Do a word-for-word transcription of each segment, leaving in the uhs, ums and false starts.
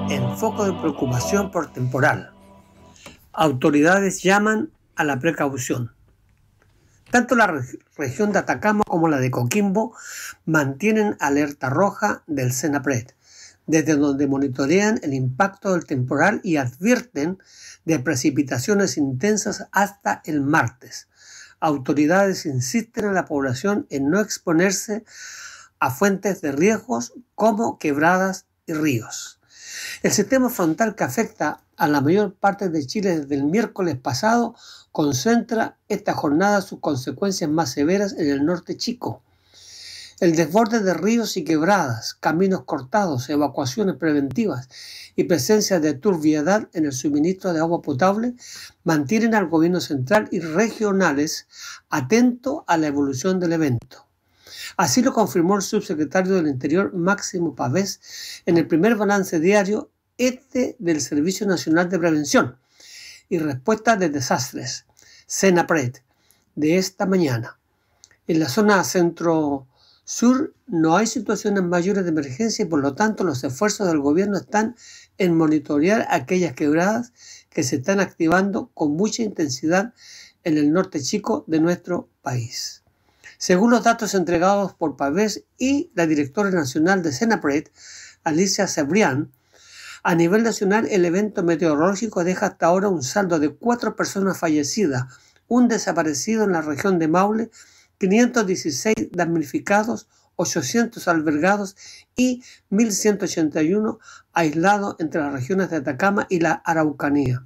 en foco de preocupación por temporal. Autoridades llaman a la precaución. Tanto la re- región de Atacama como la de Coquimbo mantienen alerta roja del SENAPRED, desde donde monitorean el impacto del temporal y advierten de precipitaciones intensas hasta el martes. Autoridades insisten a la población en no exponerse a fuentes de riesgos como quebradas y ríos. El sistema frontal que afecta a la mayor parte de Chile desde el miércoles pasado concentra esta jornada sus consecuencias más severas en el norte chico. El desborde de ríos y quebradas, caminos cortados, evacuaciones preventivas y presencia de turbiedad en el suministro de agua potable mantienen al gobierno central y regionales atento a la evolución del evento. Así lo confirmó el subsecretario del Interior, Máximo Pavés, en el primer balance diario este del Servicio Nacional de Prevención y Respuesta de Desastres, SENAPRED, de esta mañana. En la zona centro-sur no hay situaciones mayores de emergencia y por lo tanto los esfuerzos del gobierno están en monitorear aquellas quebradas que se están activando con mucha intensidad en el norte chico de nuestro país. Según los datos entregados por Pavés y la directora nacional de SENAPRED, Alicia Cebrián, a nivel nacional el evento meteorológico deja hasta ahora un saldo de cuatro personas fallecidas, un desaparecido en la región de Maule, quinientos dieciséis damnificados, ochocientos albergados y mil ciento ochenta y uno aislados entre las regiones de Atacama y la Araucanía.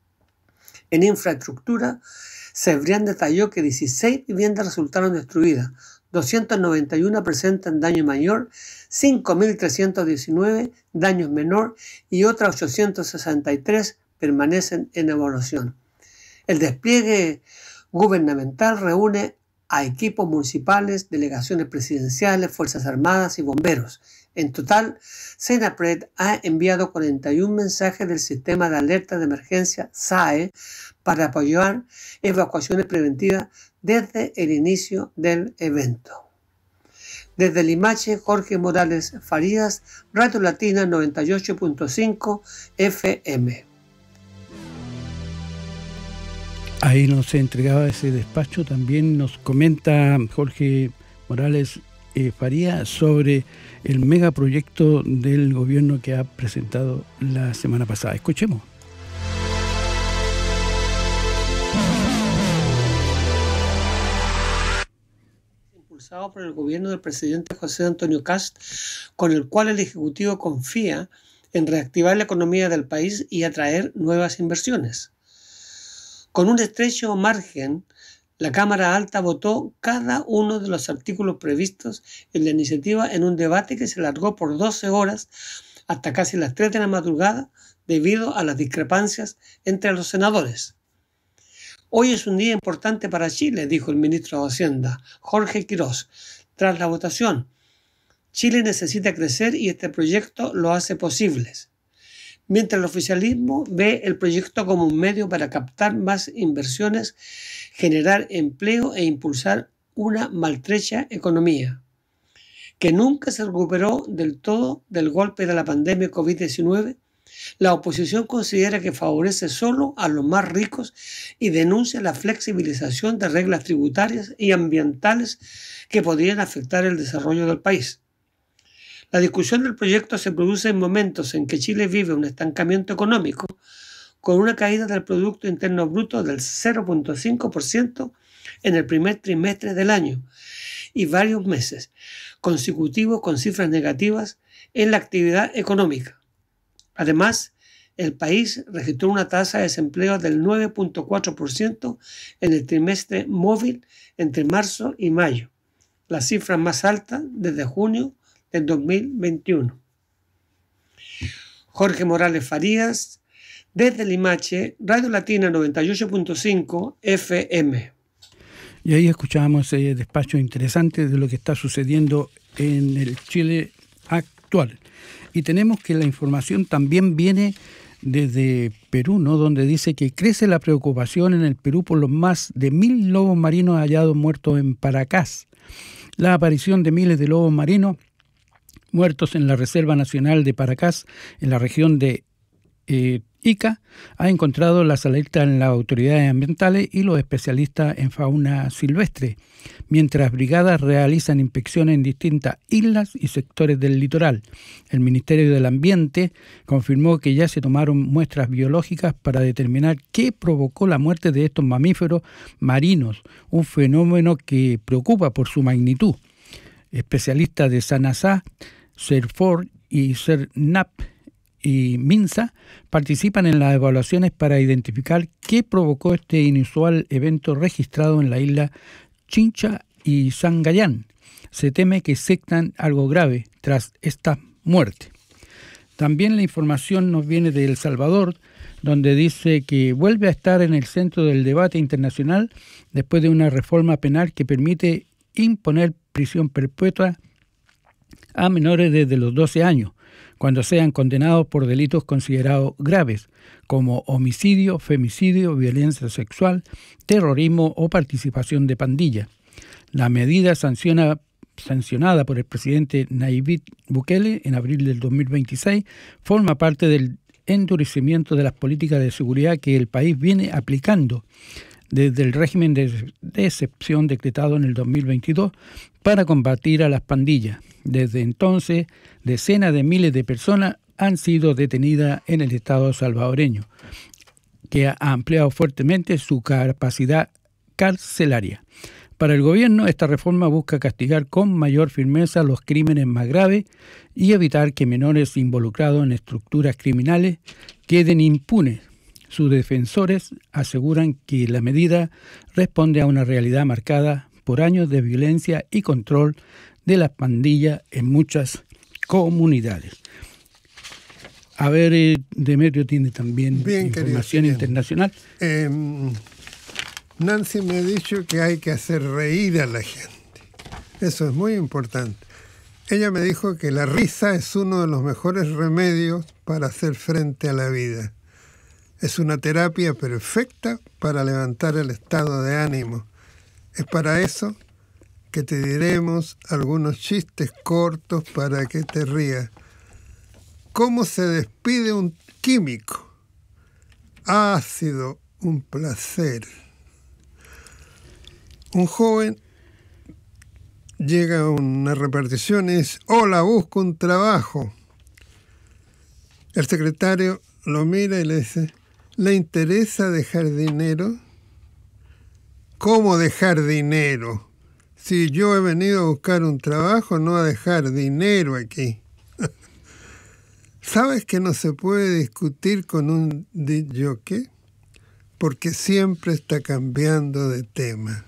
En infraestructura, Cebrián detalló que dieciséis viviendas resultaron destruidas, doscientas noventa y una presentan daño mayor, cinco mil trescientos diecinueve daños menor y otras ochocientos sesenta y tres permanecen en evaluación. El despliegue gubernamental reúne a equipos municipales, delegaciones presidenciales, Fuerzas Armadas y bomberos. En total, SENAPRED ha enviado cuarenta y un mensajes del sistema de alerta de emergencia S A E para apoyar evacuaciones preventivas desde el inicio del evento. Desde Limache, Jorge Morales Farías, Radio Latina noventa y ocho punto cinco F M. Ahí nos entregaba ese despacho. También nos comenta Jorge Morales eh, Farías sobre el megaproyecto del gobierno que ha presentado la semana pasada. Escuchemos. Impulsado por el gobierno del presidente José Antonio Kast, con el cual el Ejecutivo confía en reactivar la economía del país y atraer nuevas inversiones. Con un estrecho margen, la Cámara Alta votó cada uno de los artículos previstos en la iniciativa en un debate que se alargó por doce horas hasta casi las tres de la madrugada debido a las discrepancias entre los senadores. Hoy es un día importante para Chile, dijo el ministro de Hacienda, Jorge Quirós, tras la votación. Chile necesita crecer y este proyecto lo hace posible. Mientras el oficialismo ve el proyecto como un medio para captar más inversiones, generar empleo e impulsar una maltrecha economía, que nunca se recuperó del todo del golpe de la pandemia COVID diecinueve, la oposición considera que favorece solo a los más ricos y denuncia la flexibilización de reglas tributarias y ambientales que podrían afectar el desarrollo del país. La discusión del proyecto se produce en momentos en que Chile vive un estancamiento económico con una caída del Producto Interno Bruto del cero punto cinco por ciento en el primer trimestre del año y varios meses consecutivos con cifras negativas en la actividad económica. Además, el país registró una tasa de desempleo del nueve punto cuatro por ciento en el trimestre móvil entre marzo y mayo, la cifra más alta desde junio del dos mil veintiuno. Jorge Morales Farías, desde Limache, Radio Latina noventa y ocho punto cinco F M. Y ahí escuchábamos ese despacho interesante de lo que está sucediendo en el Chile actual. Y tenemos que la información también viene desde Perú, ¿no? Donde dice que crece la preocupación en el Perú por los más de mil lobos marinos hallados muertos en Paracás. La aparición de miles de lobos marinos muertos en la Reserva Nacional de Paracás, en la región de eh, Ica, ha encontrado las alertas en las autoridades ambientales y los especialistas en fauna silvestre, mientras brigadas realizan inspecciones en distintas islas y sectores del litoral. El Ministerio del Ambiente confirmó que ya se tomaron muestras biológicas para determinar qué provocó la muerte de estos mamíferos marinos, un fenómeno que preocupa por su magnitud. Especialistas de SANASA, CERFOR y CERNAP y MINSA participan en las evaluaciones para identificar qué provocó este inusual evento registrado en la isla Chincha y Sangayán. Se teme que sectan algo grave tras esta muerte. También la información nos viene de El Salvador, donde dice que vuelve a estar en el centro del debate internacional después de una reforma penal que permite imponer prisión perpetua a menores desde los doce años, cuando sean condenados por delitos considerados graves, como homicidio, femicidio, violencia sexual, terrorismo o participación de pandilla. La medida sanciona, sancionada por el presidente Nayib Bukele en abril del dos mil veintiséis forma parte del endurecimiento de las políticas de seguridad que el país viene aplicando desde el régimen de, de excepción decretado en el dos mil veintidós para combatir a las pandillas. Desde entonces, decenas de miles de personas han sido detenidas en el Estado salvadoreño, que ha ampliado fuertemente su capacidad carcelaria. Para el gobierno, esta reforma busca castigar con mayor firmeza los crímenes más graves y evitar que menores involucrados en estructuras criminales queden impunes. Sus defensores aseguran que la medida responde a una realidad marcada por años de violencia y control de las pandillas en muchas comunidades. A ver, eh, Demetrio tiene también bien, información querido, internacional. Eh, Nancy me ha dicho que hay que hacer reír a la gente. Eso es muy importante. Ella me dijo que la risa es uno de los mejores remedios para hacer frente a la vida. Es una terapia perfecta para levantar el estado de ánimo. Es para eso que te diremos algunos chistes cortos para que te rías. ¿Cómo se despide un químico? Ha sido un placer. Un joven llega a una repartición y dice: hola, busco un trabajo. El secretario lo mira y le dice: ¿le interesa dejar dinero? ¿Cómo dejar dinero? Si yo he venido a buscar un trabajo, no a dejar dinero aquí. ¿Sabes que no se puede discutir con un disc-jockey? Porque siempre está cambiando de tema.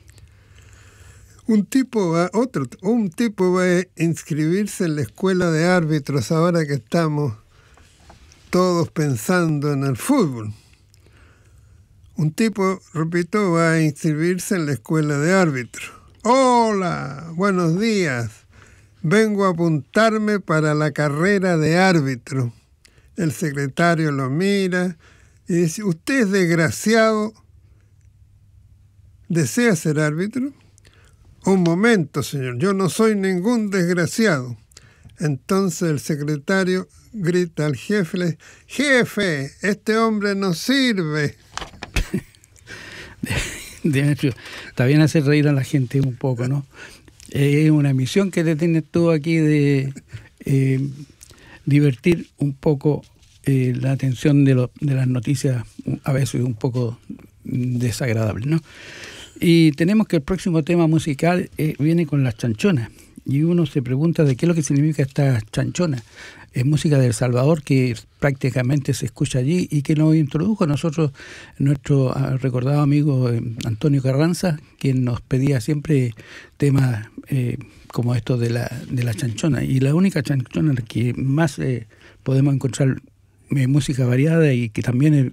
Un tipo va, otro, un tipo va a inscribirse en la escuela de árbitros ahora que estamos todos pensando en el fútbol. Un tipo, repito, va a inscribirse en la escuela de árbitros. Hola, buenos días. Vengo a apuntarme para la carrera de árbitro. El secretario lo mira y dice: ¿usted es desgraciado? ¿Desea ser árbitro? Un momento, señor, yo no soy ningún desgraciado. Entonces el secretario grita al jefe, le dice: jefe, este hombre no sirve. Demetrio, está bien hacer reír a la gente un poco, ¿no? Es eh, una misión que te tienes tú aquí de eh, divertir un poco eh, la atención de, lo, de las noticias, a veces un poco desagradables, ¿no? Y tenemos que el próximo tema musical eh, viene con las chanchonas. Y uno se pregunta de qué es lo que significa esta chanchona. Es música de El Salvador que prácticamente se escucha allí y que nos introdujo a nosotros nuestro recordado amigo eh, Antonio Carranza, quien nos pedía siempre temas eh, como estos de la, de la chanchona. Y la única chanchona que más eh, podemos encontrar eh, música variada y que también